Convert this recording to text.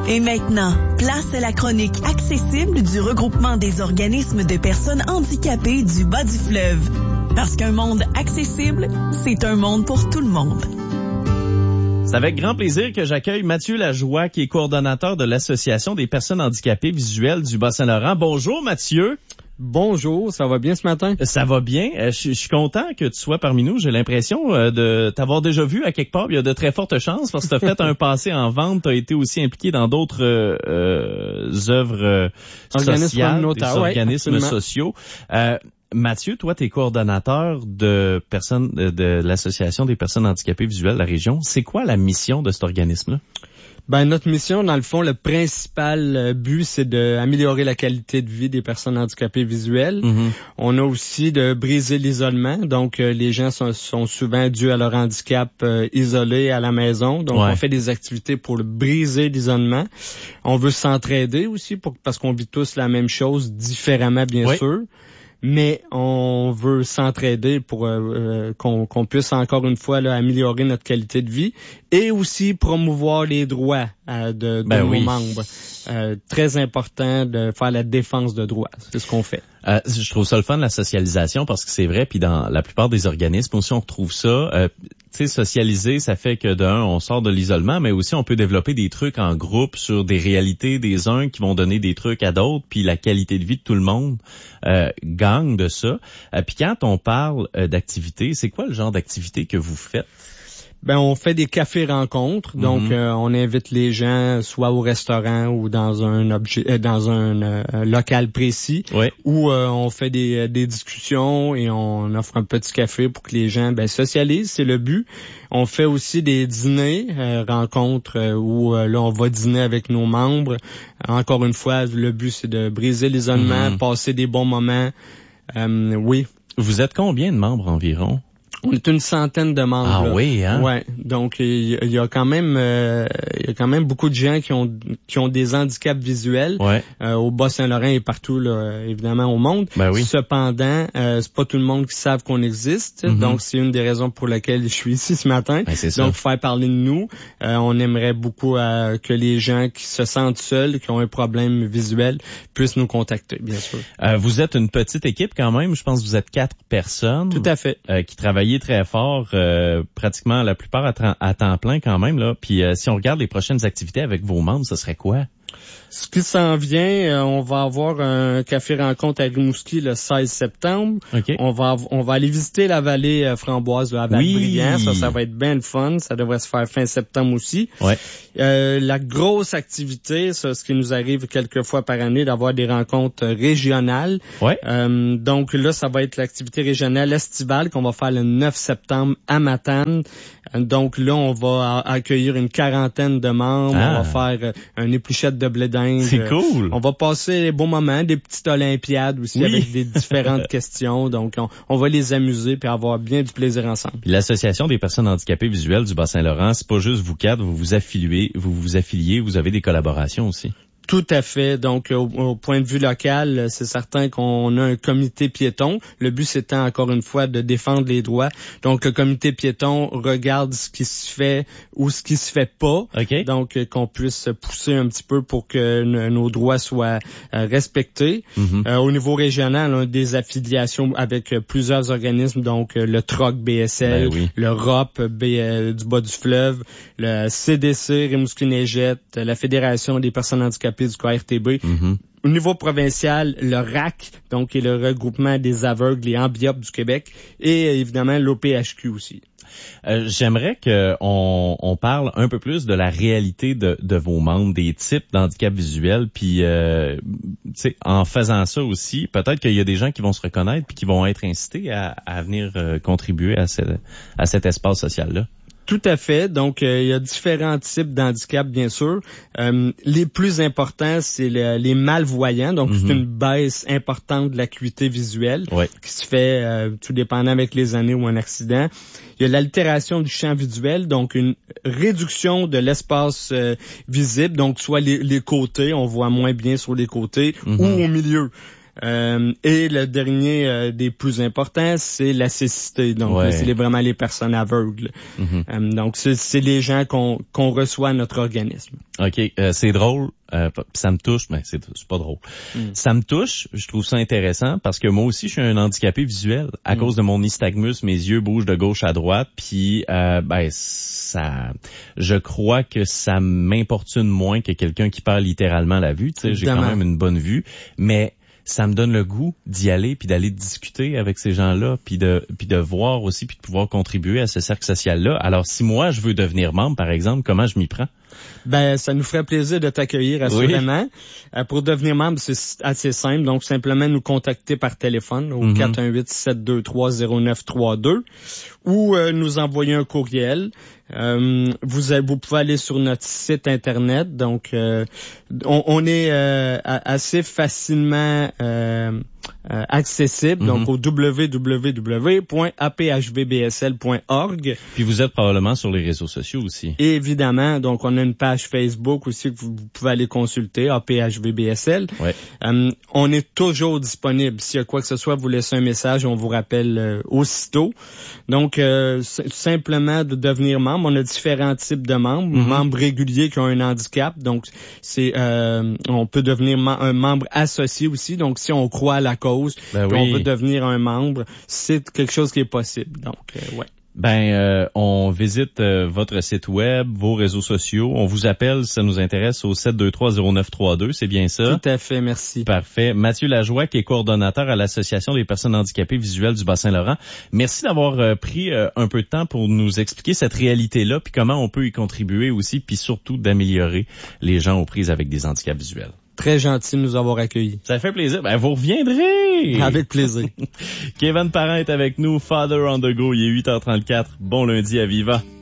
Et maintenant, place à la chronique accessible du regroupement des organismes de personnes handicapées du bas du fleuve. Parce qu'un monde accessible, c'est un monde pour tout le monde. C'est avec grand plaisir que j'accueille Mathieu Lajoie, qui est coordonnateur de l'Association des personnes handicapées visuelles du Bas-Saint-Laurent. Bonjour Mathieu. Bonjour, ça va bien ce matin? Ça va bien. Je suis content que tu sois parmi nous. J'ai l'impression de t'avoir déjà vu à quelque part. Il y a de très fortes chances parce que tu as fait un passé en vente. Tu as été aussi impliqué dans d'autres œuvres sociales, des organismes sociaux. Mathieu, toi, tu es coordonnateur de personnes de l'Association des personnes handicapées visuelles de la région. C'est quoi la mission de cet organisme-là? Notre mission, dans le fond, le principal but, c'est d'améliorer la qualité de vie des personnes handicapées visuelles. Mm-hmm. On a aussi de briser l'isolement. Donc, les gens sont souvent dus à leur handicap isolés à la maison. Donc, on fait des activités pour briser l'isolement. On veut s'entraider aussi parce qu'on vit tous la même chose différemment, bien sûr. Mais on veut s'entraider pour qu'on puisse encore une fois améliorer notre qualité de vie et aussi promouvoir les droits de nos membres. Très important de faire la défense de droits. C'est ce qu'on fait. Je trouve ça le fun, la socialisation, parce que c'est vrai, puis dans la plupart des organismes aussi, on retrouve ça. Tu sais, socialiser, ça fait que d'un, on sort de l'isolement, mais aussi on peut développer des trucs en groupe sur des réalités des uns qui vont donner des trucs à d'autres, puis la qualité de vie de tout le monde gagne de ça. Puis quand on parle d'activités, c'est quoi le genre d'activité que vous faites? On fait des cafés-rencontres, donc on invite les gens soit au restaurant ou dans un local précis, où on fait des discussions et on offre un petit café pour que les gens socialisent, c'est le but. On fait aussi des dîners, rencontres où là on va dîner avec nos membres. Encore une fois, le but c'est de briser l'isolement, passer des bons moments. Oui. Vous êtes combien de membres environ? On est une centaine de membres. Ah oui, hein? Ouais. Donc il y a quand même beaucoup de gens qui ont des handicaps visuels au Bas-Saint-Laurent et partout là, évidemment au monde. Oui. Cependant, c'est pas tout le monde qui savent qu'on existe. Donc c'est une des raisons pour lesquelles je suis ici ce matin. Donc faire parler de nous. On aimerait beaucoup que les gens qui se sentent seuls, qui ont un problème visuel, puissent nous contacter, bien sûr. Vous êtes une petite équipe quand même. Je pense que vous êtes 4 personnes. Tout à fait. Qui travaillent très fort, pratiquement la plupart à temps plein quand même là. Puis si on regarde les prochaines activités avec vos membres, ce serait quoi? Ce qui s'en vient, on va avoir un café-rencontre à Rimouski le 16 septembre. Okay. On va aller visiter la vallée framboise à Val-Brillant. Ça va être bien le fun. Ça devrait se faire fin septembre aussi. La grosse activité, ce qui nous arrive quelques fois par année, d'avoir des rencontres régionales. Donc là, ça va être l'activité régionale estivale qu'on va faire le 9 septembre à Matane. Donc là, on va accueillir une quarantaine de membres. On va faire une épluchette de blé d'Inde. C'est cool. On va passer des bons moments, des petites olympiades aussi avec des différentes questions. Donc, on va les amuser puis avoir bien du plaisir ensemble. L'Association des personnes handicapées visuelles du Bas-Saint-Laurent, c'est pas juste vous quatre, vous vous affiliez, vous avez des collaborations aussi. Tout à fait. Donc, au point de vue local, c'est certain qu'on a un comité piéton. Le but, c'était encore une fois de défendre les droits. Donc, le comité piéton regarde ce qui se fait ou ce qui se fait pas. Donc, qu'on puisse pousser un petit peu pour que nos droits soient respectés. Au niveau régional, on a des affiliations avec plusieurs organismes. Donc, le TROC BSL, le ROP du bas du fleuve, le CDC Rimouski-Neigette, la Fédération des personnes handicapées du KRTB. Au niveau provincial, le RAC, donc qui est le regroupement des aveugles et ambliopes du Québec, et évidemment l'OPHQ aussi. J'aimerais qu'on parle un peu plus de la réalité de vos membres, des types d'handicap visuel, puis en faisant ça aussi, peut-être qu'il y a des gens qui vont se reconnaître puis qui vont être incités à venir contribuer à cet espace social-là. Tout à fait. Donc, il y a différents types d'handicap, bien sûr. Les plus importants, c'est les malvoyants. Donc, c'est une baisse importante de l'acuité visuelle qui se fait tout dépendant avec les années ou un accident. Il y a l'altération du champ visuel, donc une réduction de l'espace visible. Donc, soit les côtés, on voit moins bien sur les côtés, ou au milieu. Et le dernier des plus importants, c'est la cécité. Donc, c'est vraiment les personnes aveugles. Donc, c'est les gens qu'on reçoit à notre organisme. OK. C'est drôle. Ça me touche, mais c'est pas drôle. Ça me touche, je trouve ça intéressant parce que moi aussi je suis un handicapé visuel à cause de mon nystagmus, mes yeux bougent de gauche à droite, puis ça, je crois que ça m'importune moins que quelqu'un qui perd littéralement la vue. Tu sais, j'ai quand même une bonne vue, mais ça me donne le goût d'y aller puis d'aller discuter avec ces gens-là puis de voir aussi puis de pouvoir contribuer à ce cercle social-là. Alors si moi je veux devenir membre par exemple, comment je m'y prends? Ben, ça nous ferait plaisir de t'accueillir, assurément. Oui. Pour devenir membre, c'est assez simple. Donc, simplement nous contacter par téléphone au 418-723-0932 ou nous envoyer un courriel. Vous pouvez aller sur notre site Internet. Donc, on est assez facilement accessible, donc au www.aphvbsl.org. Puis vous êtes probablement sur les réseaux sociaux aussi. Évidemment, donc on a une page Facebook aussi que vous pouvez aller consulter, APHVBSL. Ouais. On est toujours disponible. S'il y a quoi que ce soit, vous laissez un message, on vous rappelle aussitôt. Donc, simplement de devenir membre. On a différents types de membres. Membres réguliers qui ont un handicap. Donc, on peut devenir un membre associé aussi. Donc, si on croit à la cause, on peut devenir un membre, c'est quelque chose qui est possible. Donc, ouais. On visite votre site web, vos réseaux sociaux. On vous appelle si ça nous intéresse au 723-0932, c'est bien ça? Tout à fait, merci. Parfait. Mathieu Lajoie, qui est coordonnateur à l'Association des personnes handicapées visuelles du Bas-Saint-Laurent. Merci d'avoir pris un peu de temps pour nous expliquer cette réalité-là, puis comment on peut y contribuer aussi, puis surtout d'améliorer les gens aux prises avec des handicaps visuels. Très gentil de nous avoir accueillis. Ça fait plaisir. Vous reviendrez! Avec plaisir. Kevin Parent est avec nous, Father on the Go. Il est 8h34. Bon lundi à Viva.